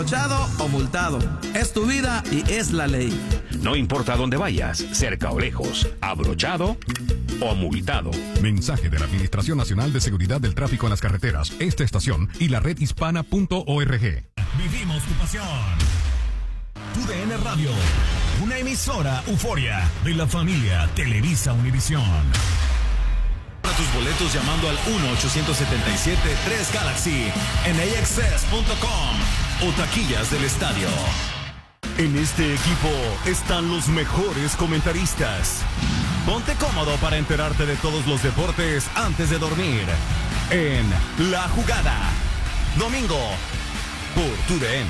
Abrochado o multado. Es tu vida y es la ley. No importa dónde vayas, cerca o lejos, abrochado o multado. Mensaje de la Administración Nacional de Seguridad del Tráfico en las Carreteras, esta estación y la redhispana.org. Vivimos tu pasión. Tu DN Radio, una emisora euforia de la familia Televisa Univisión. Para tus boletos llamando al 1-877-3-GALAXY en axs.com o taquillas del estadio. En este equipo están los mejores comentaristas. Ponte cómodo para enterarte de todos los deportes antes de dormir. En La Jugada, domingo, por tu DN.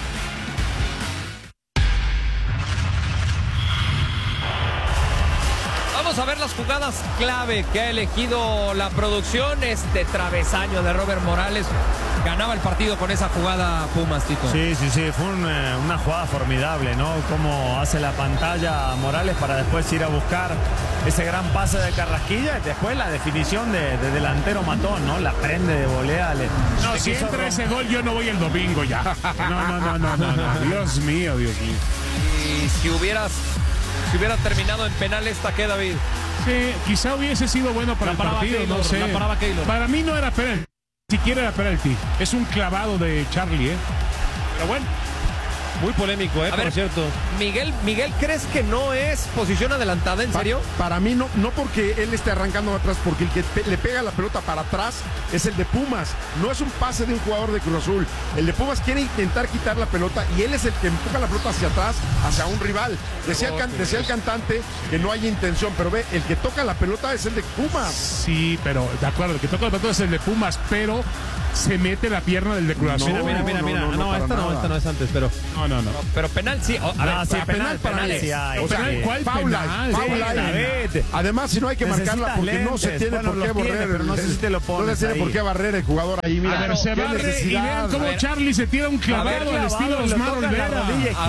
Vamos a ver las jugadas clave que ha elegido la producción. Este travesaño de Robert Morales ganaba el partido con esa jugada Pumas, Tito. Sí, fue una jugada formidable, ¿no? Cómo hace la pantalla Morales para después ir a buscar ese gran pase de Carrasquilla y después la definición de delantero matón, ¿no? La prende de volea. No, si entra ese gol yo no voy el domingo ya. No. Dios mío. Y si hubiera terminado en penal esta, ¿qué, David? Sí, quizá hubiese sido bueno para el partido, Keylor, no sé. la paraba Keylor. Para mí no era penalti, ni siquiera era penalti. Es un clavado de Charlie, Pero bueno. Muy polémico, por cierto. Miguel, ¿crees que no es posición adelantada, en serio? Para mí no porque él esté arrancando atrás, porque el que le pega la pelota para atrás es el de Pumas. No es un pase de un jugador de Cruz Azul. El de Pumas quiere intentar quitar la pelota y él es el que empuja la pelota hacia atrás, hacia un rival. Decía el cantante que no hay intención, pero ve, el que toca la pelota es el de Pumas. Sí, pero de acuerdo, el que toca la pelota es el de Pumas, pero se mete la pierna del de Cruz Azul. Mira. No, esta no es antes, pero... No. Pero penal sí. Penal sí hay. ¿Cuál penal? Además, si no hay que marcarla porque no se tiene por qué barrer. Pero no sé si te lo pones. No se tiene por qué barrer el jugador ahí. Mira, a ver, se barre y vean cómo Charlie se tira un clavado al estilo de Osmar Olvera.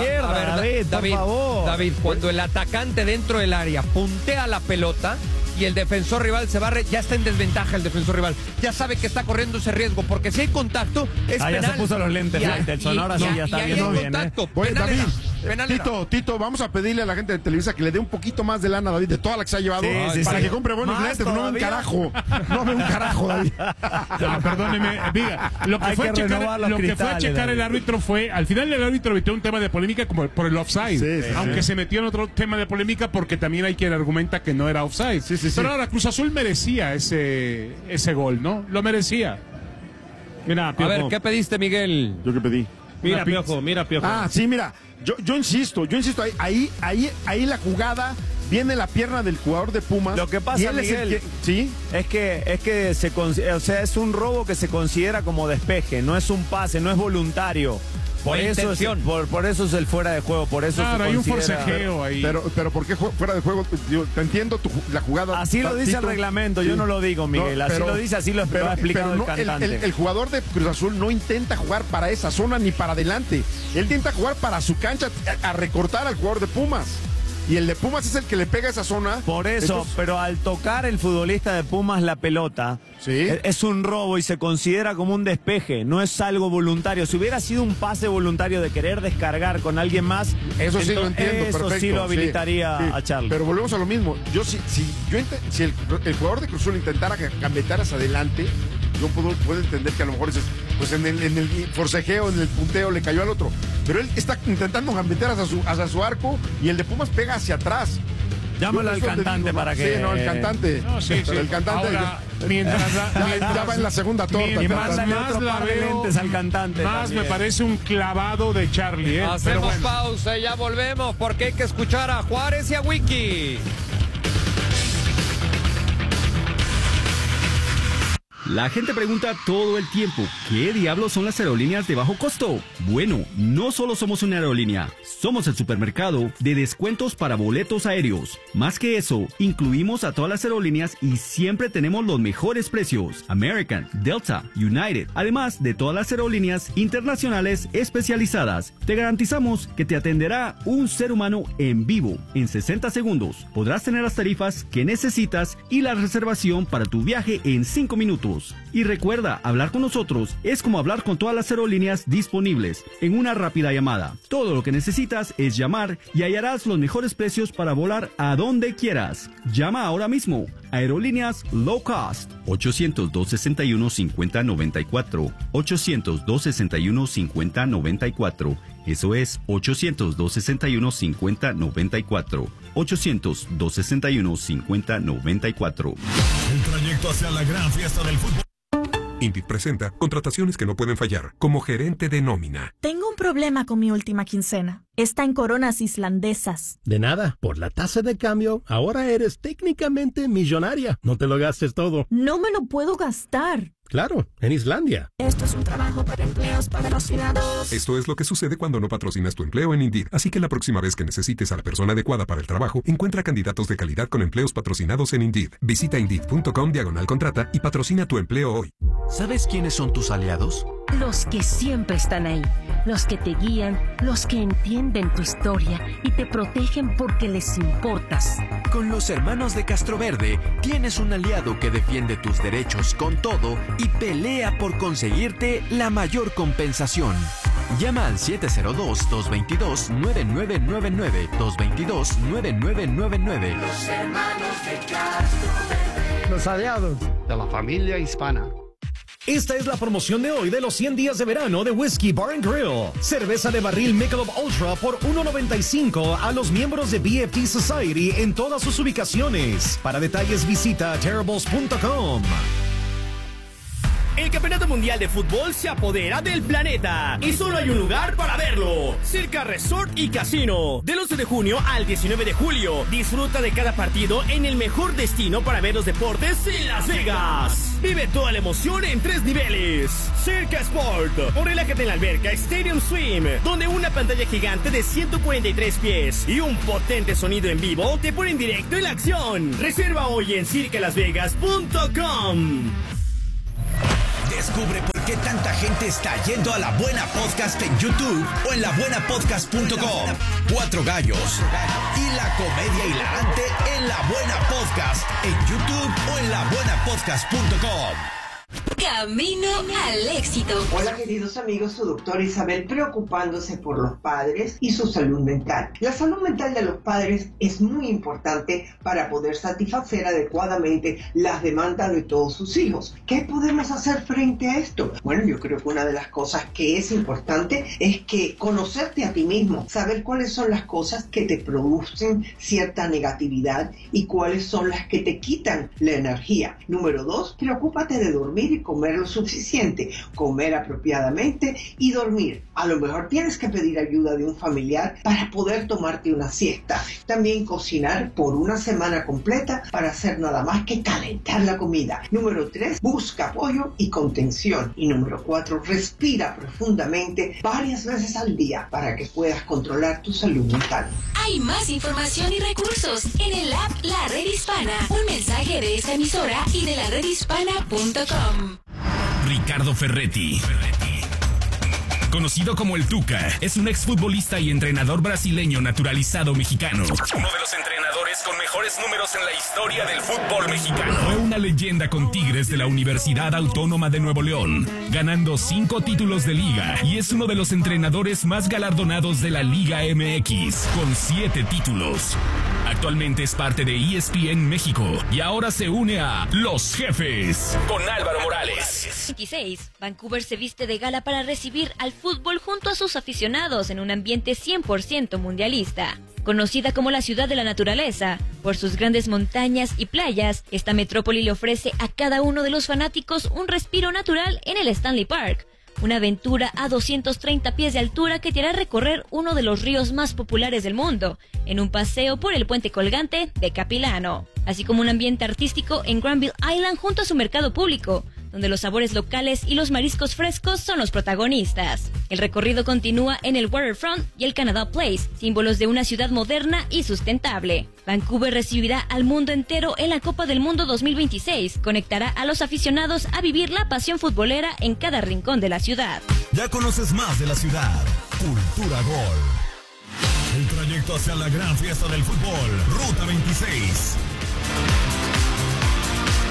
David, cuando el atacante dentro del área puntea la pelota y el defensor rival se barre, ya está en desventaja el defensor rival. Ya sabe que está corriendo ese riesgo, porque si hay contacto, es penal. Ya se puso los lentes, el sonora sí ya está viendo bien. David, Tito, vamos a pedirle a la gente de Televisa que le dé un poquito más de lana a David, de toda la que se ha llevado, para que compre buenos lentes. No ve un carajo. No ve un carajo, David. Perdóneme, diga, lo que fue a checar el árbitro fue, al final el árbitro evitó un tema de polémica como por el offside, aunque se metió en otro tema de polémica porque también hay quien argumenta que no era offside. Pero ahora Cruz Azul merecía ese gol, ¿no? Lo merecía. Mira, Piojo. A ver, ¿qué pediste, Miguel? ¿Yo qué pedí? Mira, Piojo. Sí, mira, yo insisto, ahí la jugada viene la pierna del jugador de Pumas. Lo que pasa, Miguel, es que es un robo que se considera como despeje, no es un pase, no es voluntario. Por eso es el fuera de juego, por eso claro, hay un forcejeo ahí. Pero ¿por qué fuera de juego? Yo te entiendo la jugada. Así lo dice el reglamento, yo no lo digo, Miguel. Así lo dice, así lo ha explicado el cantante. El jugador de Cruz Azul no intenta jugar para esa zona ni para adelante. Él intenta jugar para su cancha, a recortar al jugador de Pumas. Y el de Pumas es el que le pega a esa zona. Por eso, entonces, pero al tocar el futbolista de Pumas la pelota, es un robo y se considera como un despeje, no es algo voluntario. Si hubiera sido un pase voluntario de querer descargar con alguien más, eso sí lo entiendo, eso perfecto, sí lo habilitaría a Charlie. Pero volvemos a lo mismo. Si el jugador de Cruz Azul intentara gambetar hacia adelante, yo puedo entender que a lo mejor pues en el forcejeo, en el punteo le cayó al otro. Pero él está intentando gambetear hacia su arco y el de Pumas pega hacia atrás. Llámalo al cantante para que... Sí, no, el cantante. No, sí. El cantante ahora, ya va en la segunda torta. Más la veo, al cantante. Más también. Me parece un clavado de Charlie. Hacemos pausa y ya volvemos porque hay que escuchar a Juárez y a Wiki. La gente pregunta todo el tiempo, ¿qué diablos son las aerolíneas de bajo costo? Bueno, no solo somos una aerolínea, somos el supermercado de descuentos para boletos aéreos. Más que eso, incluimos a todas las aerolíneas y siempre tenemos los mejores precios. American, Delta, United, además de todas las aerolíneas internacionales especializadas. Te garantizamos que te atenderá un ser humano en vivo. En 60 segundos podrás tener las tarifas que necesitas y la reservación para tu viaje en 5 minutos. vuelos. Y recuerda, hablar con nosotros es como hablar con todas las aerolíneas disponibles en una rápida llamada. Todo lo que necesitas es llamar y hallarás los mejores precios para volar a donde quieras. Llama ahora mismo. Aerolíneas Low Cost. 800-261-5094. 800-261-5094. Eso es 800-261-5094. 800-261-5094. El trayecto hacia la gran fiesta del fútbol. Indeed presenta contrataciones que no pueden fallar, como gerente de nómina. Tengo un problema con mi última quincena. Está en coronas islandesas. De nada, por la tasa de cambio, ahora eres técnicamente millonaria. No te lo gastes todo. No me lo puedo gastar. Claro, en Islandia. Esto es un trabajo para empleos patrocinados. Esto es lo que sucede cuando no patrocinas tu empleo en Indeed. Así que la próxima vez que necesites a la persona adecuada para el trabajo, encuentra candidatos de calidad con empleos patrocinados en Indeed. Visita Indeed.com/contrata y patrocina tu empleo hoy. ¿Sabes quiénes son tus aliados? Los que siempre están ahí, los que te guían, los que entienden tu historia y te protegen porque les importas. Con los hermanos de Castroverde tienes un aliado que defiende tus derechos con todo y pelea por conseguirte la mayor compensación. Llama al 702-222-9999, 222-9999. Los hermanos de Castroverde. Los aliados de la familia hispana. Esta es la promoción de hoy de los 100 días de verano de Whiskey Bar & Grill. Cerveza de barril Michelob Ultra por $1.95 a los miembros de BFT Society en todas sus ubicaciones. Para detalles visita terribles.com. El Campeonato Mundial de Fútbol se apodera del planeta y solo hay un lugar para verlo: Circa Resort y Casino. Del 11 de junio al 19 de julio, disfruta de cada partido en el mejor destino para ver los deportes en Las Vegas. Vive toda la emoción en 3 niveles. Circa Sport, o relájate en la alberca Stadium Swim, donde una pantalla gigante de 143 pies y un potente sonido en vivo te ponen directo en la acción. Reserva hoy en circalasvegas.com. Descubre por qué tanta gente está yendo a La Buena Podcast en YouTube o en labuenapodcast.com. 4 gallos y la comedia hilarante en La Buena Podcast en YouTube o en labuenapodcast.com. Camino al éxito. Hola queridos amigos, su doctora Isabel preocupándose por los padres y su salud mental. La salud mental de los padres es muy importante para poder satisfacer adecuadamente las demandas de todos sus hijos. ¿Qué podemos hacer frente a esto? Bueno, yo creo que una de las cosas que es importante es que conocerte a ti mismo, saber cuáles son las cosas que te producen cierta negatividad y cuáles son las que te quitan la energía. Número 2, preocúpate de dormir y comer lo suficiente, comer apropiadamente y dormir. A lo mejor tienes que pedir ayuda de un familiar para poder tomarte una siesta. También cocinar por una semana completa para hacer nada más que calentar la comida. Número 3, busca apoyo y contención. Y número 4, respira profundamente varias veces al día para que puedas controlar tu salud mental. Hay más información y recursos en el app La Red Hispana. Un mensaje de esta emisora y de laredhispana.com. Ricardo Ferretti, conocido como el Tuca, es un exfutbolista y entrenador brasileño naturalizado mexicano. Uno de los entrenadores con mejores números en la historia del fútbol mexicano. Fue una leyenda con Tigres de la Universidad Autónoma de Nuevo León, ganando 5 títulos de liga, y es uno de los entrenadores más galardonados de la Liga MX, con 7 títulos. Actualmente es parte de ESPN México y ahora se une a Los Jefes con Álvaro Morales. 26. Vancouver se viste de gala para recibir al fútbol junto a sus aficionados en un ambiente 100% mundialista. Conocida como la ciudad de la naturaleza, por sus grandes montañas y playas, esta metrópoli le ofrece a cada uno de los fanáticos un respiro natural en el Stanley Park. Una aventura a 230 pies de altura que te hará recorrer uno de los ríos más populares del mundo, en un paseo por el puente colgante de Capilano, así como un ambiente artístico en Granville Island junto a su mercado público, donde los sabores locales y los mariscos frescos son los protagonistas. El recorrido continúa en el Waterfront y el Canada Place, símbolos de una ciudad moderna y sustentable. Vancouver recibirá al mundo entero en la Copa del Mundo 2026, conectará a los aficionados a vivir la pasión futbolera en cada rincón de la ciudad. Ya conoces más de la ciudad. Cultura Gol. El trayecto hacia la gran fiesta del fútbol. Ruta 26.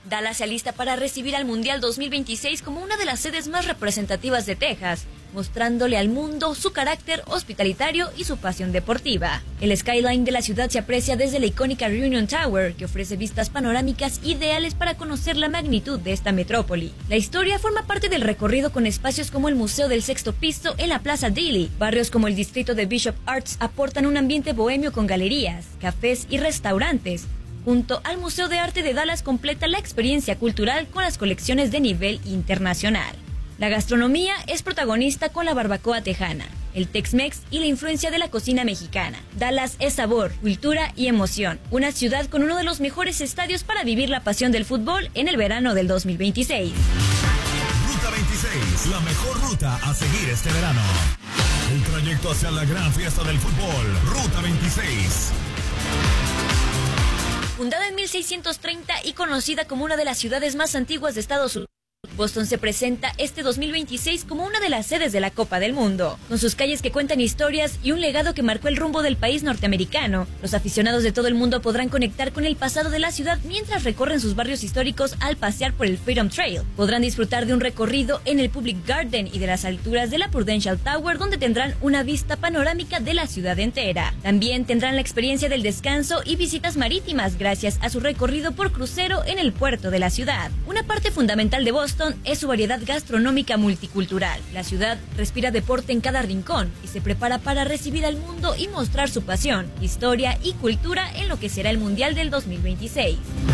Dallas se alista para recibir al Mundial 2026 como una de las sedes más representativas de Texas, mostrándole al mundo su carácter hospitalitario y su pasión deportiva. El skyline de la ciudad se aprecia desde la icónica Reunion Tower, que ofrece vistas panorámicas ideales para conocer la magnitud de esta metrópoli. La historia forma parte del recorrido con espacios como el Museo del Sexto Piso en la Plaza Daly. Barrios como el distrito de Bishop Arts aportan un ambiente bohemio con galerías, cafés y restaurantes. Junto al Museo de Arte de Dallas completa la experiencia cultural con las colecciones de nivel internacional. La gastronomía es protagonista con la barbacoa tejana, el Tex-Mex y la influencia de la cocina mexicana. Dallas es sabor, cultura y emoción. Una ciudad con uno de los mejores estadios para vivir la pasión del fútbol en el verano del 2026. Ruta 26, la mejor ruta a seguir este verano. El trayecto hacia la gran fiesta del fútbol. Ruta 26. Fundada en 1630 y conocida como una de las ciudades más antiguas de Estados Unidos, Boston se presenta este 2026 como una de las sedes de la Copa del Mundo. Con sus calles que cuentan historias y un legado que marcó el rumbo del país norteamericano, los aficionados de todo el mundo podrán conectar con el pasado de la ciudad mientras recorren sus barrios históricos al pasear por el Freedom Trail. Podrán disfrutar de un recorrido en el Public Garden y de las alturas de la Prudential Tower, donde tendrán una vista panorámica de la ciudad entera. También tendrán la experiencia del descanso y visitas marítimas gracias a su recorrido por crucero en el puerto de la ciudad. Una parte fundamental de Boston es su variedad gastronómica multicultural. La ciudad respira deporte en cada rincón y se prepara para recibir al mundo y mostrar su pasión, historia y cultura en lo que será el Mundial del 2026.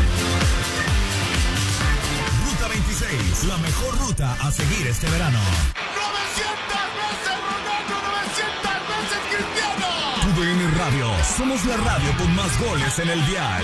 Ruta 26, la mejor ruta a seguir este verano. 900 veces Ronaldo, 900 veces Cristiano. TUDN Radio, somos la radio con más goles en el dial.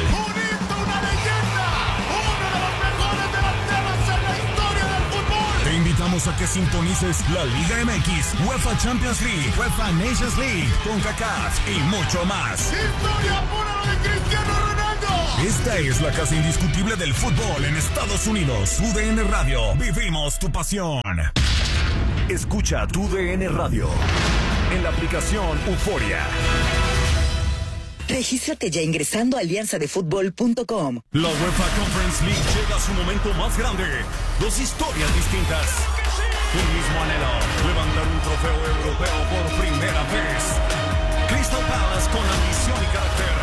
Te invitamos a que sintonices la Liga MX, UEFA Champions League, UEFA Nations League, CONCACAF y mucho más. ¡Historia pura de Cristiano Ronaldo! Esta es la casa indiscutible del fútbol en Estados Unidos. TUDN Radio, vivimos tu pasión. Escucha TUDN Radio en la aplicación Euforia. Regístrate ya ingresando a alianzadefutbol.com. La UEFA Conference League llega a su momento más grande. Dos historias distintas. Un mismo anhelo, levantar un trofeo europeo por primera vez. Crystal Palace con ambición y carácter.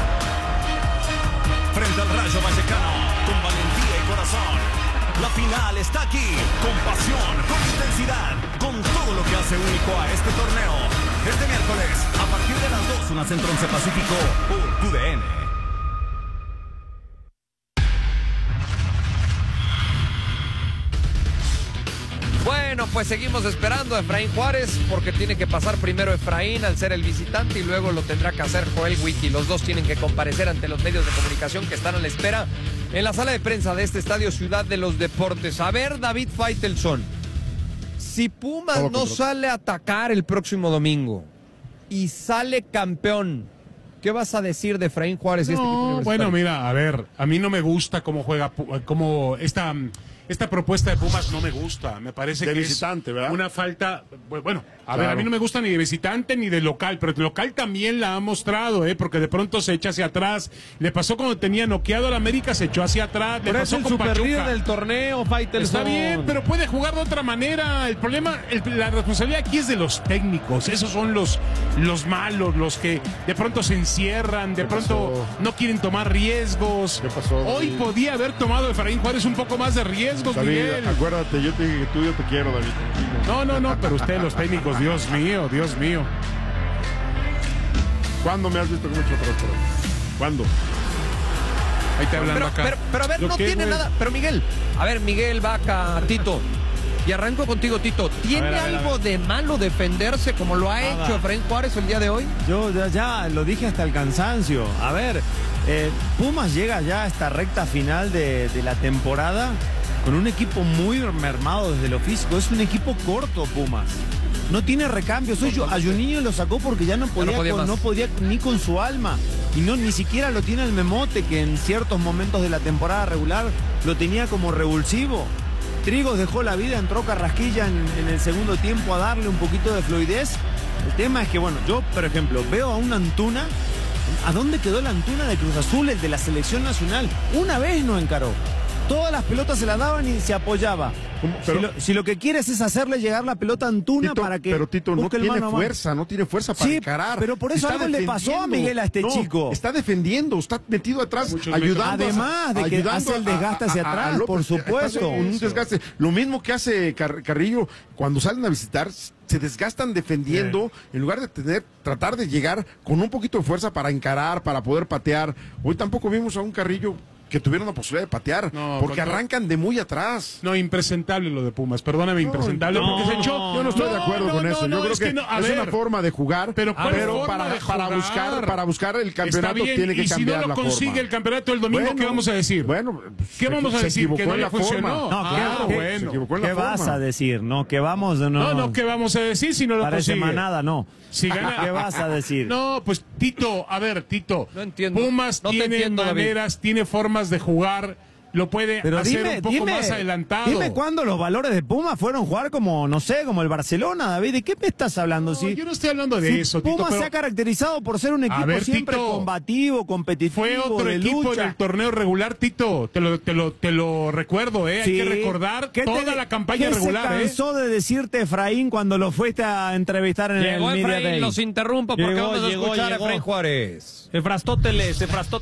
Frente al Rayo Vallecano, con valentía y corazón. La final está aquí, con pasión, con intensidad, con todo lo que hace único a este torneo. Este miércoles, a partir de las 2, una Centro 11 Pacífico, por TUDN. Bueno, pues seguimos esperando a Efraín Juárez, porque tiene que pasar primero Efraín al ser el visitante y luego lo tendrá que hacer Joel Wiki. Los dos tienen que comparecer ante los medios de comunicación que están a la espera en la sala de prensa de este estadio Ciudad de los Deportes. A ver, David Faitelson, si Pumas no sale a atacar el próximo domingo y sale campeón, ¿qué vas a decir de Efraín Juárez y este equipo universitario? Bueno, mira, a ver, a mí no me gusta cómo juega, cómo esta propuesta de Pumas no me gusta. Me parece de que visitante, es ¿verdad? una falta. Bueno, a Claro. ver, a mí no me gusta ni de visitante ni de local, pero de local también la ha mostrado, porque de pronto se echa hacia atrás. Le pasó cuando tenía noqueado al América, se echó hacia atrás. Le Pero pasó es el con superlíder Pachuca. del torneo, Faitelson. Está bien, pero puede jugar de otra manera. El problema, la responsabilidad aquí es de los técnicos. Esos son los malos, los que de pronto se encierran, de pronto no quieren tomar riesgos. ¿Qué pasó, Hoy David? podía haber tomado Efraín Juárez un poco más de riesgos, David, Miguel. acuérdate, yo te dije que tú yo te quiero, David. No, pero ustedes los técnicos, Dios mío. ¿Cuándo me has visto con mucho atrás por ahí? ¿Cuándo? Ahí te hablando acá. Pero a ver, no tiene nada. Pero Miguel, a ver, Miguel, Vaca, Tito. Y arranco contigo, Tito. ¿Tiene A ver. algo de malo defenderse como lo ha hecho Efraín Juárez el día de hoy? Yo ya lo dije hasta el cansancio. A ver, Pumas llega ya a esta recta final de la temporada con un equipo muy mermado desde lo físico. Es un equipo corto, Pumas. No tiene recambios. A Juninho lo sacó porque ya no podía ni con su alma. Y ni siquiera lo tiene el Memote, que en ciertos momentos de la temporada regular lo tenía como revulsivo. Trigos dejó la vida, entró Carrasquilla en el segundo tiempo a darle un poquito de fluidez. El tema es que, bueno, yo, por ejemplo, veo a un Antuna. ¿A dónde quedó la Antuna de Cruz Azul, el de la selección nacional? Una vez no encaró. todas las pelotas se las daban y se apoyaba. Si lo que quieres es hacerle llegar la pelota a Antuna, Tito, para que... Pero Tito no tiene fuerza para encarar. Pero por eso algo le pasó a Miguel, a este chico. Está defendiendo, está metido atrás, ayudando. Además de que hace el desgaste hacia atrás, por supuesto. Un desgaste. Lo mismo que hace Carrillo cuando salen a visitar, se desgastan defendiendo en lugar de tratar de llegar con un poquito de fuerza para encarar, para poder patear. Hoy tampoco vimos a un Carrillo que tuvieron la posibilidad de patear, porque arrancan de muy atrás. No, impresentable lo de Pumas, perdóname, impresentable, porque se echó. Yo no estoy de acuerdo con eso. Yo creo que es una forma de jugar, pero para buscar el campeonato tiene que cambiar la forma. Y si no lo consigue el campeonato el domingo, ¿qué vamos a decir? Bueno, ¿qué vamos a decir? Que no le funcionó. Se equivocó en la forma. ¿Qué vas a decir? No, que vamos... No, ¿qué vamos a decir si no lo consigue? Parece manada, no. Si gana... ¿Qué vas a decir? No, pues Tito, no entiendo. Pumas tiene maneras, tiene formas de jugar, lo puede hacer un poco más adelantado. Dime cuándo los valores de Pumas fueron jugar como, no sé, como el Barcelona, David. ¿De qué me estás hablando? Yo no estoy hablando de eso, Tito. Pumas se ha caracterizado por ser un equipo siempre combativo, competitivo, fue otro de equipo lucha. en el torneo regular, Tito. Te lo recuerdo, Hay que recordar toda la campaña regular, ¿Qué se cansó de decirte Efraín cuando lo fuiste a entrevistar en el Media Day? Efraín, los interrumpo porque vamos a escuchar a Efraín Juárez. Efrastóteles.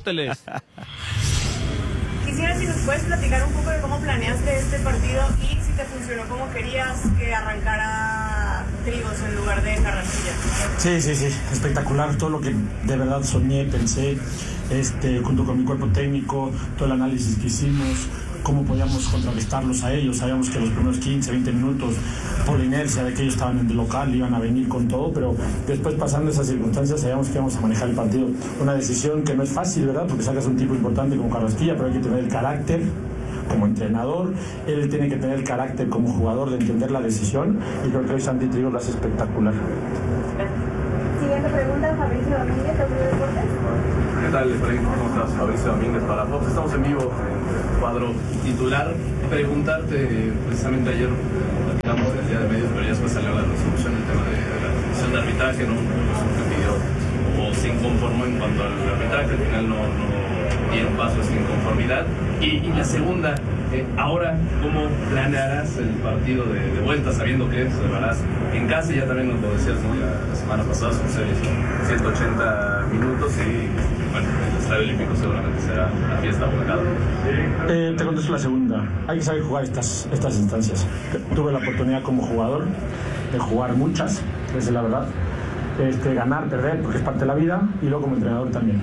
Quisiera si nos puedes platicar un poco de cómo planeaste este partido y si te funcionó como querías que arrancara Trigos en lugar de Carrasquilla. Sí, espectacular, todo lo que de verdad soñé, pensé, junto con mi cuerpo técnico, todo el análisis que hicimos, cómo podíamos contrarrestarlos a ellos. Sabíamos que los primeros 15, 20 minutos, por la inercia de que ellos estaban en el local, iban a venir con todo, pero después, pasando esas circunstancias, sabíamos que íbamos a manejar el partido. Una decisión que no es fácil, ¿verdad? Porque sacas un tipo importante como Carrasquilla, pero hay que tener el carácter como entrenador, él tiene que tener el carácter como jugador de entender la decisión, y creo que hoy Santi Trigo lo hace espectacular. Siguiente pregunta, Fabricio Domínguez, W Deportes. ¿Qué tal, Efraín? ¿Cómo estás? Fabricio Domínguez para Fox. Estamos en vivo en cuadro titular. Preguntarte, precisamente ayer platicamos el día de medios, pero ya después salió la resolución el tema de la decisión de arbitraje, ¿no? Se pidió o se inconformó en cuanto al arbitraje, al final no dieron paso a esa inconformidad. Y la segunda, ahora, ¿cómo planearás el partido de vuelta, sabiendo que celebrarás en casa? Ya también nos lo decías, ¿no? La semana pasada son 180 minutos y, bueno, el Estadio Olímpico seguramente será la fiesta volcada. Te contesto la segunda. Hay que saber jugar estas instancias. Tuve la oportunidad como jugador de jugar muchas, esa es la verdad. Ganar, perder, porque es parte de la vida, y luego como entrenador también.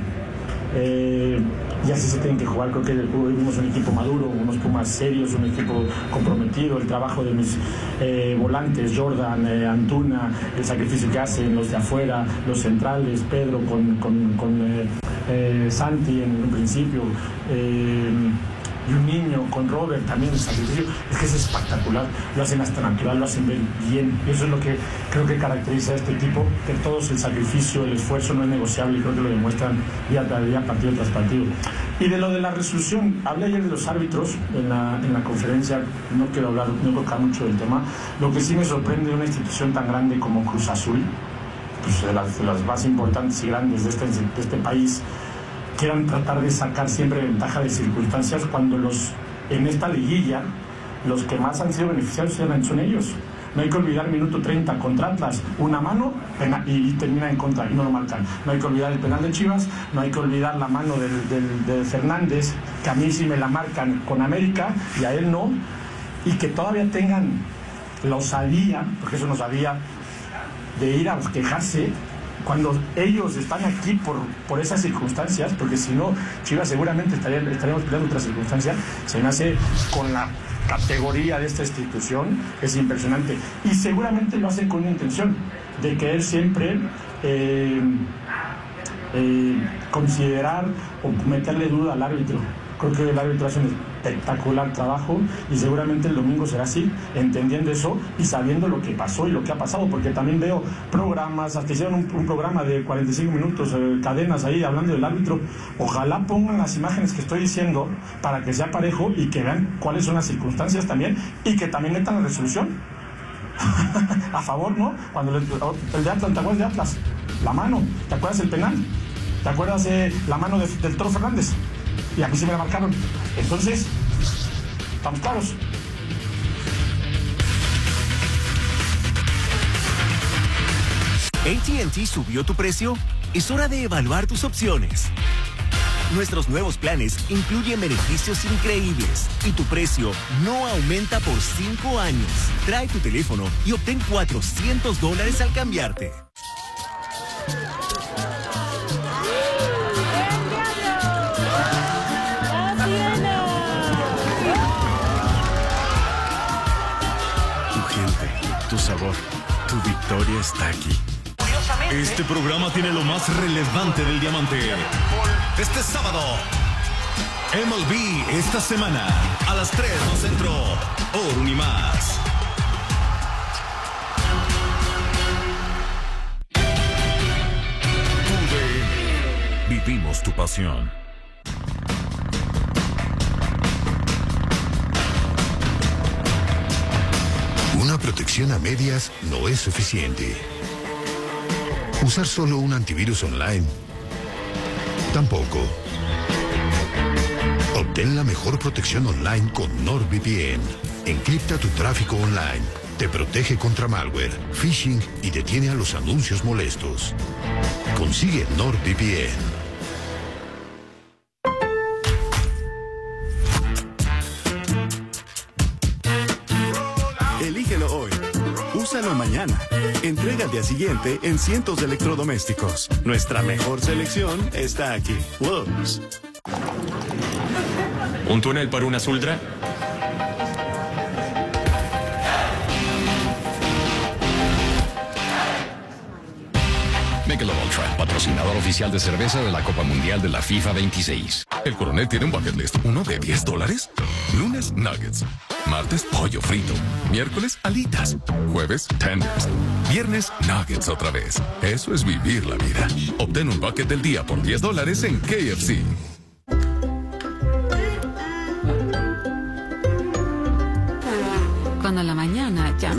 Y así se tienen que jugar. Creo que vimos un equipo maduro, unos Pumas serios, un equipo comprometido. El trabajo de mis volantes, Jordan, Antuna, el sacrificio que hacen los de afuera, los centrales, Pedro con Santi en un principio, y un niño con Robert también, el sacrificio, es que es espectacular, lo hacen hasta natural, lo hacen bien, y eso es lo que creo que caracteriza a este equipo, que todos el sacrificio, el esfuerzo no es negociable, y creo que lo demuestran día tras día, partido tras partido. Y de lo de la resolución, hablé ayer de los árbitros en la conferencia, no quiero tocar mucho del tema. Lo que sí me sorprende de una institución tan grande como Cruz Azul, pues de las más importantes y grandes de este país, quieran tratar de sacar siempre ventaja de circunstancias, cuando en esta liguilla los que más han sido beneficiados son ellos. No hay que olvidar minuto 30 contra Atlas, una mano y termina en contra y no lo marcan. No hay que olvidar el penal de Chivas, no hay que olvidar la mano de Fernández, que a mí sí me la marcan con América y a él no, y que todavía tengan la osadía, porque eso no sabía, de ir a quejarse cuando ellos están aquí por esas circunstancias, porque si no, Chivas seguramente estaríamos peleando otras circunstancias. Se me hace, con la categoría de esta institución, es impresionante, y seguramente lo hacen con una intención de querer siempre considerar o meterle duda al árbitro. Creo que el árbitro hace un espectacular trabajo, y seguramente el domingo será así, entendiendo eso y sabiendo lo que pasó y lo que ha pasado, porque también veo programas, hasta hicieron un programa de 45 minutos, cadenas ahí hablando del árbitro. Ojalá pongan las imágenes que estoy diciendo para que sea parejo y que vean cuáles son las circunstancias también, y que también metan la resolución a favor, ¿no? Cuando el de Atlas, ¿te acuerdas de Atlas? La mano, ¿te acuerdas el penal? ¿Te acuerdas de la mano del Toro Fernández? Y a mí se me la marcaron. Entonces, estamos claros. ¿AT&T subió tu precio? Es hora de evaluar tus opciones. Nuestros nuevos planes incluyen beneficios increíbles y tu precio no aumenta por 5 años. Trae tu teléfono y obtén $400 al cambiarte. Tu gente, tu sabor, tu victoria está aquí. Este programa tiene lo más relevante del diamante. Este sábado, MLB esta semana, a las 3 nos entró Oro ni más. TUDN, vivimos tu pasión. Una protección a medias no es suficiente. Usar solo un antivirus online tampoco. Obtén la mejor protección online con NordVPN. Encripta tu tráfico online. Te protege contra malware, phishing y detiene a los anuncios molestos. Consigue NordVPN. Elígelo hoy. Úsalo mañana. Entrega al día siguiente en cientos de electrodomésticos. Nuestra mejor selección está aquí. Lowe's. ¿Un túnel para una Ultra? Michelob Ultra, patrocinador oficial de cerveza de la Copa Mundial de la FIFA 26. El coronel tiene un bucket list. ¿Uno de $10? Lunes, nuggets. Martes, pollo frito. Miércoles, alitas. Jueves, tenders. Viernes, nuggets otra vez. Eso es vivir la vida. Obtén un bucket del día por $10 en KFC. Cuando a la mañana ya